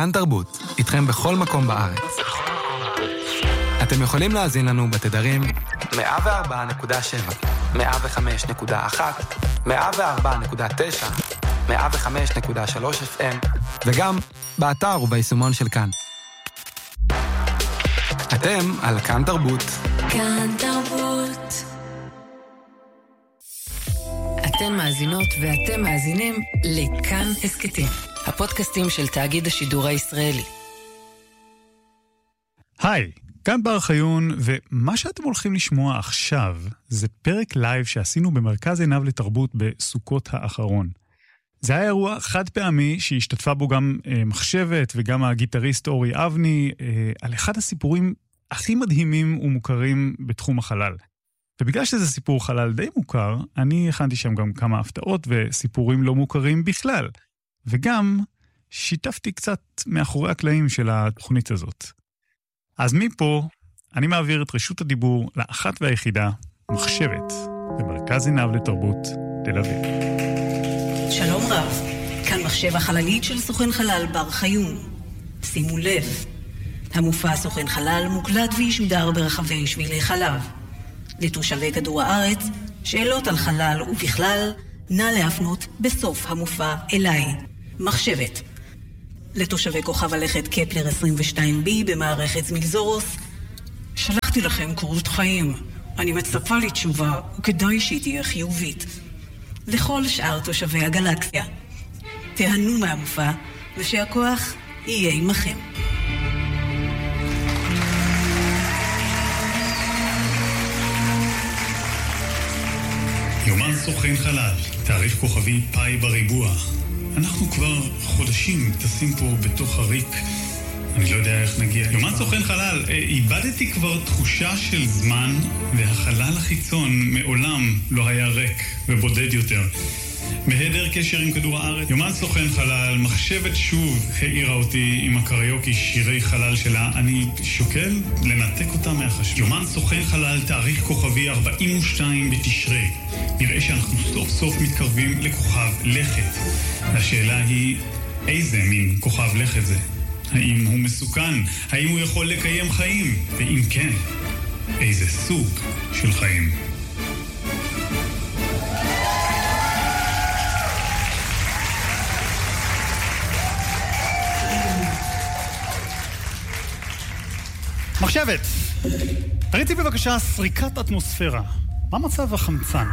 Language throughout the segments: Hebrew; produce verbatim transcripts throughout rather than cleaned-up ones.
כאן תרבות, איתכם בכל מקום בארץ. אתם יכולים להאזין לנו בתדרים מאה וארבע נקודה שבע, מאה וחמש נקודה אחת, מאה וארבע נקודה תשע, מאה וחמש נקודה שלוש אף אם, וגם באתר וביישומון של כאן. אתם על כאן תרבות. כאן תרבות. אתן מאזינות ואתם מאזינים לכאן הסקטים, הפודקאסטים של תאגיד השידור הישראלי. היי, כאן בר חיון, ומה שאתם הולכים לשמוע עכשיו זה פרק לייב שעשינו במרכז עיניו לתרבות בסוכות האחרון. זה היה אירוע חד פעמי שהשתתפה בו גם אה, מחשבת וגם הגיטריסט אורי אבני, אה, על אחד הסיפורים הכי מדהימים ומוכרים בתחום החלל. ובגלל שזה סיפור חלל די מוכר, אני הכנתי שם גם כמה הפתעות וסיפורים לא מוכרים בכלל. וגם שיתפתי קצת מאחורי הקלעים של התוכנית הזאת. אז מפה אני מעביר את רשות הדיבור לאחת והיחידה, מחשבת, במרכז עיניו לתרבות תל אביב. שלום רב, כאן מחשב החללית של סוכן חלל בר חיון. שימו לב, המופע סוכן חלל מוקלט וישודר ברחבי שבילי חלב. לתושבי כדור הארץ, שאלות על חלל ובכלל, נא להפנות בסוף המופע אליי, מחשבת. לתושבי כוכב הלכת קפלר עשרים ושתיים בי במערכת זמילזורוס, שלחתי לכם קורות חיים. אני מצפה לי תשובה, וכדאי שהיא תהיה חיובית. לכל שאר תושבי הגלקסיה, תהנו מהמופע, ושהכוח יהיה עמכם. יומן סוכן חלל, תאריך כוכבי פאי בריבוע. אנחנו כבר חודשים טסים פה בתוך הריק. אני לא יודע איך נגיע. יומן סוכן חלל, איבדתי כבר תחושה של זמן, והחלל החיצון מעולם לא היה ריק ובודד יותר. מהדר קשר עם כדור הארץ, יומן סוכן חלל, מחשבת שוב העירה אותי עם הקריוקי שירי חלל שלה. אני שוקל לנתק אותה מהחשב. יומן סוכן חלל, תאריך כוכבי ארבעים ושתיים בתשרי. נראה שאנחנו סוף סוף מתקרבים לכוכב לכת. השאלה היא, איזה מין כוכב לכת זה? האם הוא מסוכן? האם הוא יכול לקיים חיים? ואם כן, איזה סוג של חיים? מחשבת, תריצי בבקשה סריקת אטמוספירה. מה מצב החמצן?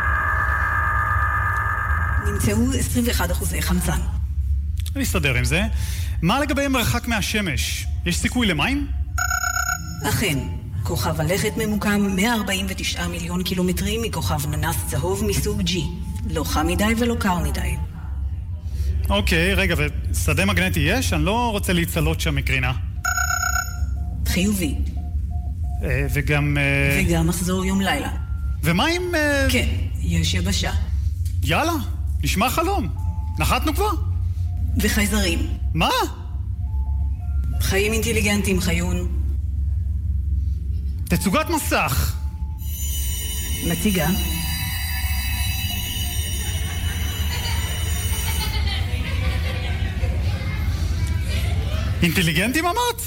נמצאו עשרים ואחד אחוזי חמצן. אני אסתדר עם זה. מה לגבי מרחק מהשמש? יש סיכוי למים? אכן, כוכב הלכת ממוקם מאה ארבעים ותשעה מיליון קילומטרים מכוכב ננס צהוב מסוג G. לא חם מדי ולא קר מדי. אוקיי, רגע, ושדה מגנטי יש? אני לא רוצה להצלות שם מקרינה. חיובי. אה, וגם... אה... וגם מחזור יום לילה. ומה עם... אה... כן, יש יבשה. יאללה, נשמע חלום. נחתנו כבר? וחייזרים. מה? חיים אינטליגנטים, חיון. תצוגת מסך. מציגה. אינטליגנטים אמרת?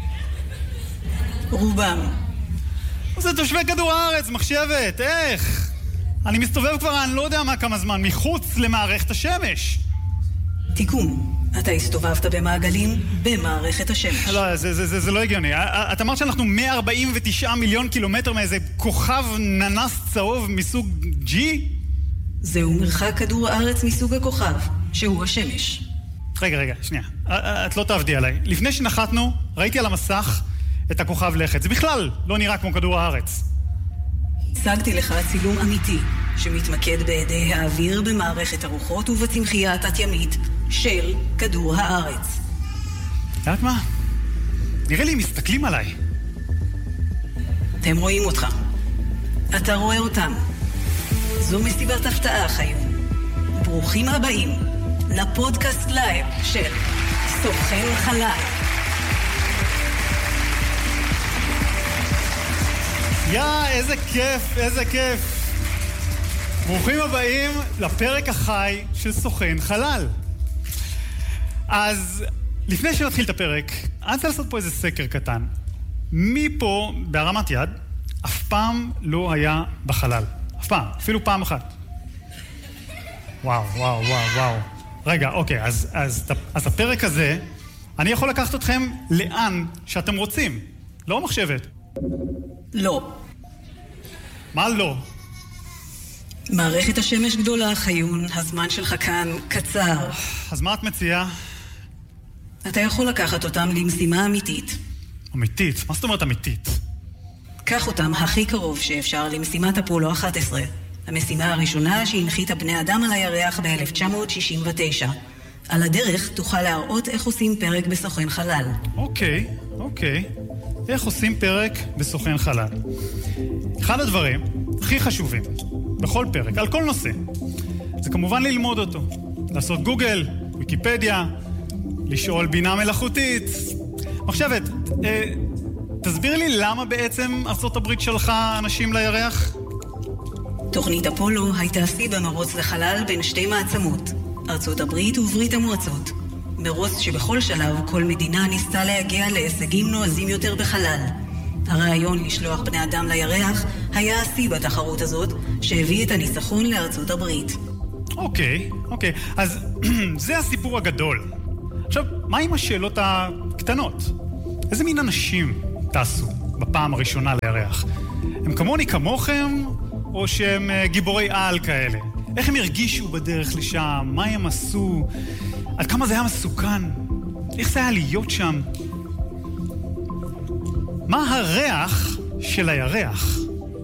רובם. זה תושבי כדור הארץ, מחשבת, איך? אני מסתובב כבר, אני לא יודע מה כמה זמן, מחוץ למערכת השמש. תיקון, אתה הסתובבת במעגלים במערכת השמש. לא, זה, זה, זה, זה לא הגיוני. את אמרת שאנחנו מאה ארבעים ותשעה מיליון קילומטר מאיזה כוכב ננס צהוב מסוג G? זהו מרחק כדור הארץ מסוג הכוכב, שהוא השמש. רגע, רגע, שנייה. את לא תעבדי עליי. לפני שנחתנו, ראיתי על המסך את הכוכב לכת. זה בכלל לא נראה כמו כדור הארץ. הצגתי לך צילום אמיתי, שמתמקד בידי האוויר במערכת הרוחות ובצמחייה התת-ימית של כדור הארץ. יודעת מה? נראה לי מסתכלים עליי. אתם רואים אותך. אתה רואה אותם. זו מסיבת הפתעה, חיון. ברוכים הבאים לפודקאסט לייב של סוכן חלל. יא, איזה כיף, איזה כיף. ברוכים הבאים לפרק החי של סוכן חלל. אז לפני שנתחיל את הפרק, אני רוצה לעשות פה איזה סקר קטן. מי פה, בהרמת יד, אף פעם לא היה בחלל? אף פעם, אפילו פעם אחת. וואו, וואו, וואו, וואו. רגע, אוקיי, אז, אז, אז הפרק הזה, אני יכול לקחת אתכם לאן שאתם רוצים. לא מחשבת. לא. מה לא? מערכת השמש גדולה, חיון, הזמן שלך כאן קצר. אז מה את מציעה? אתה יכול לקחת אותם למשימה אמיתית. אמיתית? מה זאת אומרת אמיתית? קח אותם הכי קרוב שאפשר למשימת אפולו אחת עשרה. המשימה הראשונה שהנחיתה בני אדם על הירח ב-אלף תשע מאות שישים ותשע. על הדרך תוכל להראות איך עושים פרק בסוכן חלל. אוקיי, אוקיי. איך עושים פרק בסוכן חלל? אחד הדברים הכי חשובים בכל פרק, על כל נושא, זה כמובן ללמוד אותו. לעשות גוגל, ויקיפדיה, לשאול בינה מלאכותית. מחשבת, אה, תסביר לי למה בעצם ארצות הברית שלחה אנשים לירח? תוכנית אפולו הייתה שיא במרוץ לחלל בין שתי מעצמות, ארצות הברית וברית המועצות. מרוץ שבכל שלב כל מדינה ניסתה להגיע להישגים נועזים יותר בחלל. הרעיון לשלוח בני אדם לירח היה השיא בתחרות הזאת, שהביא את הניצחון לארצות הברית. אוקיי, אוקיי. אז זה הסיפור הגדול. עכשיו, מה עם השאלות הקטנות? איזה מין אנשים טסו בפעם הראשונה לירח? הם כמוני כמוכם, או שהם גיבורי על כאלה? איך הם הרגישו בדרך לשם? מה הם עשו? עד כמה זה היה מסוכן? איך זה היה להיות שם? מה הריח של הירח?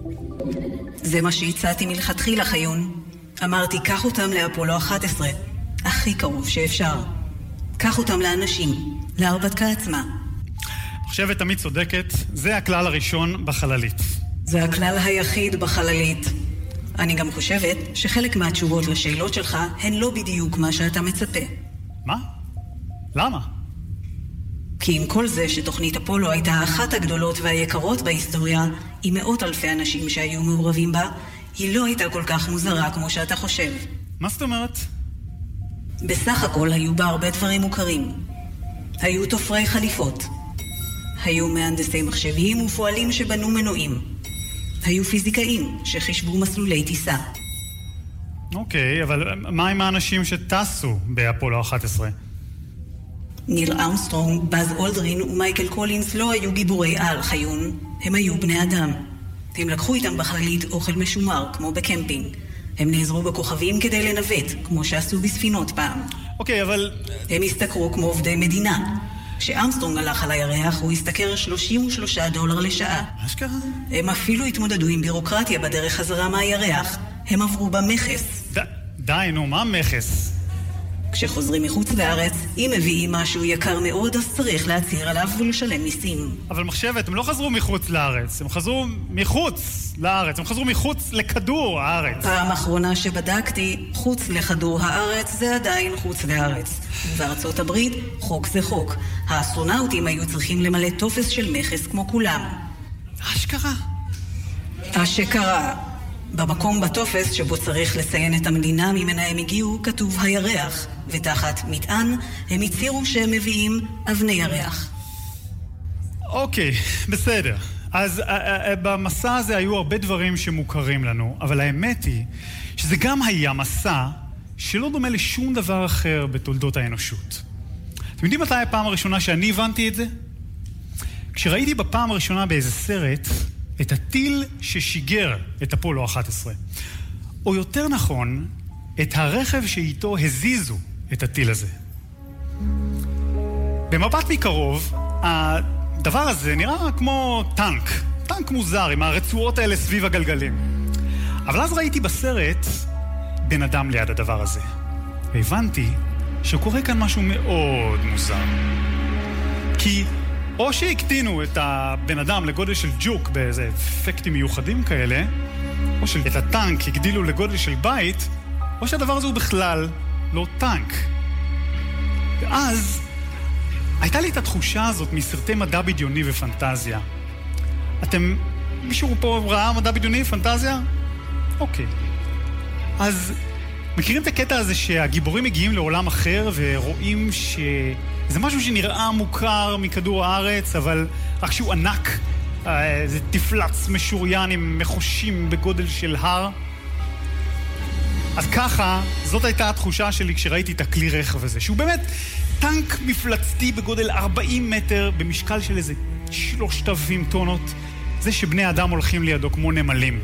זה מה שהצעתי מלכתחילה, חיון. אמרתי, קח אותם לאפולו אחת עשרה, הכי קרוב שאפשר. קח אותם לאנשים, להרפתקה עצמה. חושבת תמיד צודקת, זה הכלל הראשון בחללית. זה הכלל היחיד בחללית. אני גם חושבת שחלק מהתשובות לשאלות שלך הן לא בדיוק מה שאתה מצפה. מה? למה? כי עם כל זה שתוכנית אפולו הייתה אחת הגדולות והיקרות בהיסטוריה, עם מאות אלפי אנשים שהיו מעורבים בה, היא לא הייתה כל כך מוזרה כמו שאתה חושב. מה זאת אומרת? בסך הכל היו בה הרבה דברים מוכרים. היו תופרי חליפות. היו מהנדסי מחשבים ופועלים שבנו מנועים. היו פיזיקאים שחישבו מסלולי טיסה. אוקיי, אבל מה עם האנשים שטסו באפולו אחת עשרה? ניל ארמסטרונג, באז אולדרין ומייקל קולינס לא היו גיבורי על, חיון. הם היו בני אדם. הם לקחו איתם בחללית אוכל משומר, כמו בקמפינג. הם נעזרו בכוכבים כדי לנווט, כמו שעשו בספינות פעם. אוקיי, אבל... הם הסתכרו כמו עובדי מדינה. כשארמסטרונג הלך על הירח, הוא הסתכר שלושים ושלושה דולר לשעה. מה שקרה? הם אפילו התמודדו עם בירוקרטיה בדרך חזרה מהירח. הם עברו במכס. ד... די, נו, מה מכס? כשחוזרים מחוץ לארץ, אם מביאים משהו יקר מאוד, אז צריך להצהיר עליו ולשלם מיסים. אבל מחשבת, הם לא חזרו מחוץ לארץ, הם חזרו מחוץ לארץ, הם חזרו מחוץ לכדור הארץ. פעם אחרונה שבדקתי, חוץ לכדור הארץ זה עדיין חוץ לארץ. בארצות הברית, חוק זה חוק. האסטרונאוטים היו צריכים למלא טופס של מכס כמו כולם. אשכרה? אשכרה. במקום בטופס שבו צריך לציין את המדינה ממנה הם הגיעו, כתוב הירח, ותחת מטען הם הצהירו שהם מביאים אבני ירח. אוקיי, בסדר. אז במסע הזה היו הרבה דברים שמוכרים לנו, אבל האמת היא שזה גם היה מסע שלא דומה לשום דבר אחר בתולדות האנושות. אתם יודעים מתי הפעם הראשונה שאני הבנתי את זה? כשראיתי בפעם הראשונה באיזה סרט את הטיל ששיגר את אפולו אחת עשרה. או יותר נכון, את הרכב שאיתו הזיזו את הטיל הזה. במבט מקרוב, הדבר הזה נראה כמו טנק. טנק מוזר עם הרצועות האלה סביב הגלגלים. אבל אז ראיתי בסרט בן אדם ליד הדבר הזה. והבנתי שקורה כאן משהו מאוד מוזר. כי או שהקטינו את הבן אדם לגודל של ג'וק באיזה אפקטים מיוחדים כאלה, או שאת הטנק הגדילו לגודל של בית, או שהדבר הזה הוא בכלל לא טנק. ואז הייתה לי את התחושה הזאת מסרטי מדע בדיוני ופנטזיה. אתם, מישהו פה ראה מדע בדיוני ופנטזיה? אוקיי. אז מכירים את הקטע הזה שהגיבורים מגיעים לעולם אחר ורואים שזה משהו שנראה מוכר מכדור הארץ, אבל רק שהוא ענק, זה תפלץ משוריין עם מחושים בגודל של הר. אז ככה, זאת הייתה התחושה שלי כשראיתי את הכלי רכב הזה, שהוא באמת טנק מפלצתי בגודל ארבעים מטר, במשקל של איזה שלושת אלפים טונות, זה שבני אדם הולכים לידו כמו נמלים.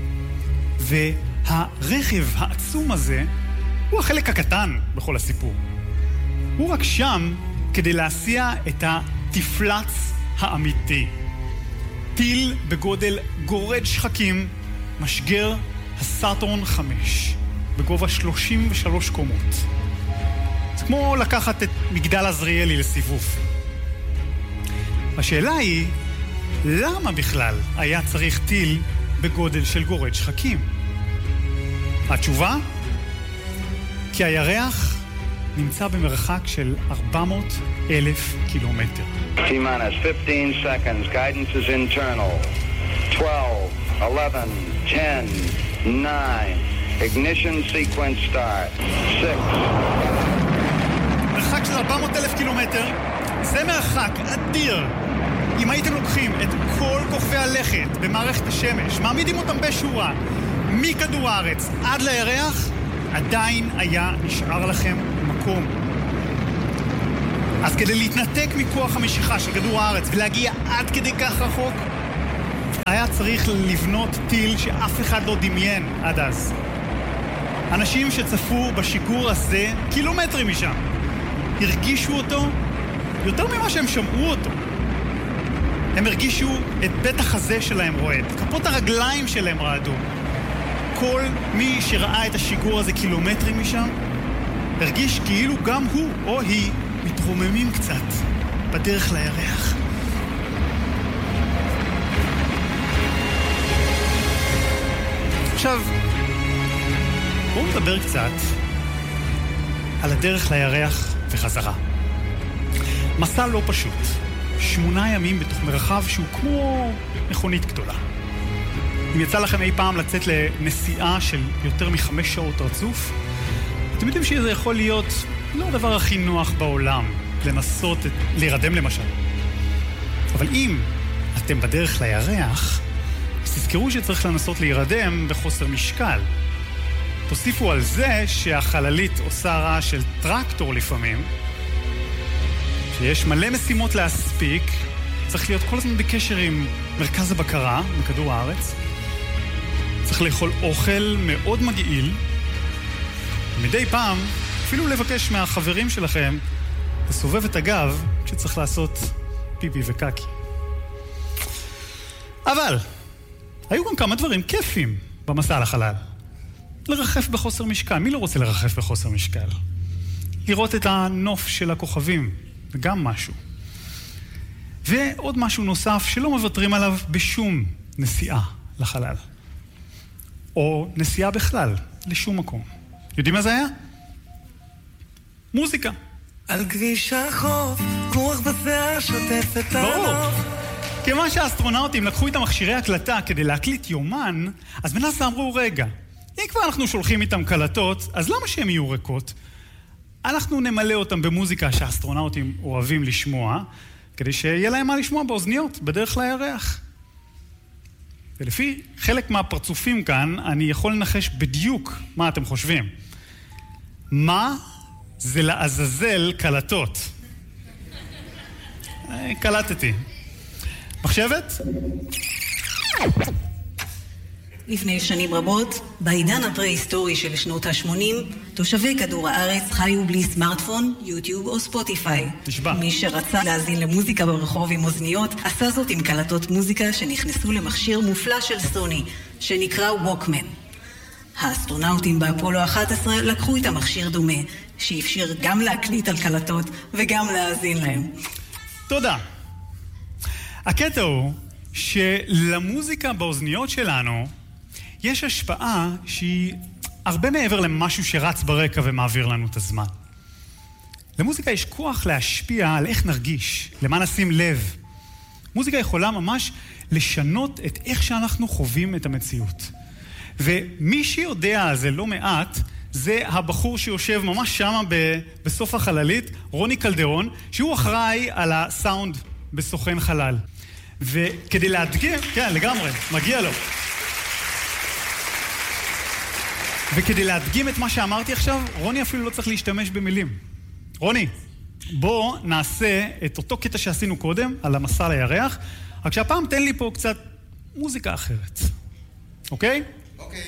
והרכב העצום הזה הוא החלק הקטן בכל הסיפור. הוא רק שם כדי להסיע את התפלץ האמיתי. טיל בגודל גורד שחקים, משגר הסאטורן חמש, בגובה שלושים ושלוש קומות. זה כמו לקחת את מגדל עזריאלי לסיבוב. השאלה היא, למה בכלל היה צריך טיל בגודל של גורד שחקים? התשובה? כי הירח נמצא במרחק של ארבע מאות אלף קילומטר. T-minus fifteen seconds. Guidance is internal. twelve, eleven, ten, nine. Ignition sequence start. six. מרחק של ארבע מאות אלף קילומטר, זה מרחק אדיר. אם הייתם לוקחים את כל כוכבי הלכת במערכת השמש, מעמידים אותם בשורה, מכדור הארץ עד לירח, עדיין היה נשאר לכם מקום. אז כדי להתנתק מכוח המשיכה של כדור הארץ ולהגיע עד כדי כך רחוק, היה צריך לבנות טיל שאף אחד לא דמיין עד אז. אנשים שצפו בשיגור הזה קילומטרים משם, הרגישו אותו יותר ממה שהם שמעו אותו. הם הרגישו את בית החזה שלהם רועד, כפות הרגליים שלהם רעדו. כל מי שראה את השיגור הזה קילומטרים משם, הרגיש כאילו גם הוא או היא מתרוממים קצת בדרך לירח. עכשיו, בואו נדבר קצת על הדרך לירח וחזרה. מסע לא פשוט. שמונה ימים בתוך מרחב שהוא כמו מכונית גדולה. אם יצא לכם אי פעם לצאת לנסיעה של יותר מחמש שעות רצוף, אתם יודעים שזה יכול להיות לא הדבר הכי נוח בעולם, לנסות את, להירדם למשל. אבל אם אתם בדרך לירח, תזכרו שצריך לנסות להירדם בחוסר משקל. תוסיפו על זה שהחללית עושה רעש של טרקטור לפעמים, שיש מלא משימות להספיק, צריך להיות כל הזמן בקשר עם מרכז הבקרה מכדור הארץ, צריך לאכול אוכל מאוד מגעיל, מדי פעם אפילו לבקש מהחברים שלכם לסובב את הגב כשצריך לעשות פיפי וקקי. אבל היו גם כמה דברים כיפים במסע לחלל. לרחף בחוסר משקל. מי לא רוצה לרחף בחוסר משקל? לראות את הנוף של הכוכבים, זה גם משהו. ועוד משהו נוסף שלא מוותרים עליו בשום נסיעה לחלל. או נסיעה בכלל, לשום מקום. יודעים מה זה היה? מוזיקה. על כביש החוף, רוח בשיער שוטפת על הנוף. כיוון שהאסטרונאוטים לקחו איתם מכשירי הקלטה כדי להקליט יומן, אז בנאס"א אמרו, רגע, אם כבר אנחנו שולחים איתם קלטות, אז למה שהם יהיו ריקות? אנחנו נמלא אותם במוזיקה שהאסטרונאוטים אוהבים לשמוע, כדי שיהיה להם מה לשמוע באוזניות, בדרך לירח. ולפי חלק מהפרצופים כאן, אני יכול לנחש בדיוק מה אתם חושבים. מה זה לעזאזל קלטות? קלטתי. מחשבת? לפני שנים רבות, בעידן הפרה-היסטורי של שנות ה-שמונים, תושבי כדור הארץ חיו בלי סמארטפון, יוטיוב או ספוטיפיי. תשבע. מי שרצה להזין למוזיקה ברחוב עם אוזניות, עשה זאת עם קלטות מוזיקה שנכנסו למכשיר מופלא של סוני, שנקרא ווקמן. האסטרונאוטים באפולו אחת עשרה לקחו את המכשיר דומה, שאפשר גם להקליט על קלטות וגם להאזין להם. תודה. הקטע הוא שלמוזיקה באוזניות שלנו יש השפעה שהיא הרבה מעבר למשהו שרץ ברקע ומעביר לנו את הזמן. למוזיקה יש כוח להשפיע על איך נרגיש, למה נשים לב. מוזיקה יכולה ממש לשנות את איך שאנחנו חווים את המציאות. ומי שיודע על זה לא מעט, זה הבחור שיושב ממש שם בסוף החללית, רוני קלדרון, שהוא אחראי על הסאונד בסוכן חלל. וכדי להדגים, כן, לגמרי, מגיע לו. וכדי להדגים את מה שאמרתי עכשיו, רוני אפילו לא צריך להשתמש במילים. רוני, בוא נעשה את אותו קטע שעשינו קודם, על המסע לירח, רק שהפעם תן לי פה קצת מוזיקה אחרת. אוקיי? אוקיי.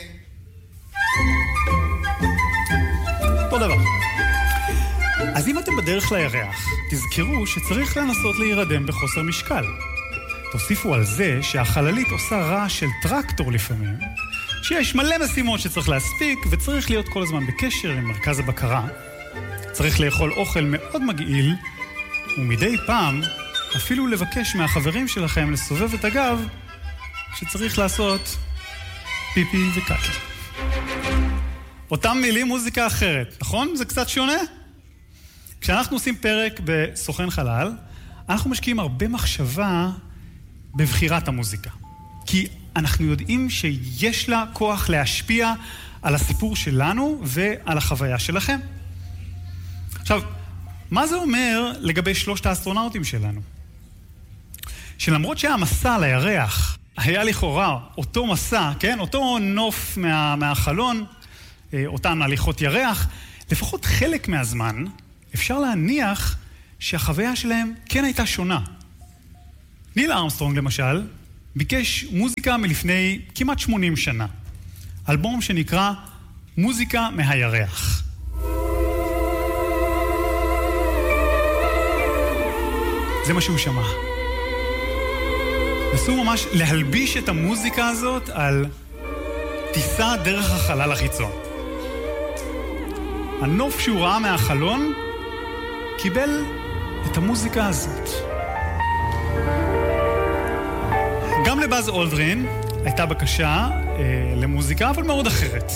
אותו דבר. אז אם אתם בדרך לירח, תזכרו שצריך לנסות להירדם בחוסר משקל. תוסיפו על זה שהחללית עושה רעש של טרקטור לפעמים, שיש מלא משימות שצריך להספיק, וצריך להיות כל הזמן בקשר עם מרכז הבקרה. צריך לאכול אוכל מאוד מגעיל, ומדי פעם אפילו לבקש מהחברים שלכם לסובב את הגב, שצריך לעשות פיפי וקקי. אותם מילים מוזיקה אחרת, נכון? זה קצת שונה? כשאנחנו עושים פרק בסוכן חלל, אנחנו משקיעים הרבה מחשבה בבחירת המוזיקה. כי אנחנו יודעים שיש לה כוח להשפיע על הסיפור שלנו ועל החוויה שלכם. עכשיו, מה זה אומר לגבי שלושת האסטרונאוטים שלנו? שלמרות שהמסע לירח היה לכאורה אותו מסע, כן? אותו נוף מה, מהחלון, אותן הליכות ירח, לפחות חלק מהזמן אפשר להניח שהחוויה שלהם כן הייתה שונה. ניל ארמסטרונג למשל ביקש מוזיקה מלפני כמעט שמונים שנה. אלבום שנקרא מוזיקה מהירח. זה מה שהוא שמע. נסו ממש להלביש את המוזיקה הזאת על טיסה דרך החלל החיצון. הנוף שהוא ראה מהחלון קיבל את המוזיקה הזאת. גם לבאז אולדרין הייתה בקשה אה, למוזיקה, אבל מאוד אחרת.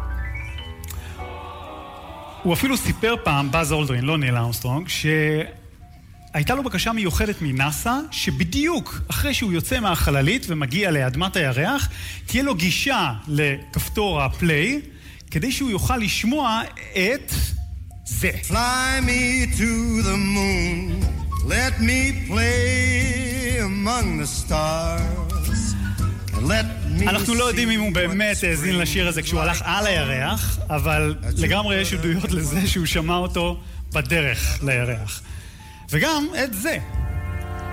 הוא אפילו סיפר פעם, באז אולדרין, לא ניל ארמסטרונג, שהייתה לו בקשה מיוחדת מנאסא, שבדיוק אחרי שהוא יוצא מהחללית ומגיע לאדמת הירח, תהיה לו גישה לכפתור הפליי, כדי שהוא יוכל לשמוע את זה. Fly me to the moon, let me play among the stars, let me... אנחנו לא יודעים אם הוא באמת האזין לשיר הזה כשהוא הלך על הירח, אבל לגמרי יש עדויות לזה שהוא שמע אותו בדרך לירח. וגם את זה.